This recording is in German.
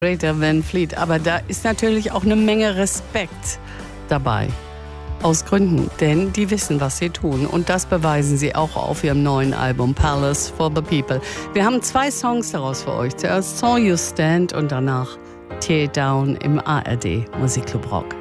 Greta Van Fleet. Aber da ist natürlich auch eine Menge Respekt dabei. Aus Gründen, denn die wissen, was sie tun. Und das beweisen sie auch auf ihrem neuen Album Palace for the People. Wir haben 2 Songs daraus für euch. Zuerst Saw You Stand und danach Tear Down im ARD Musikclub Rock.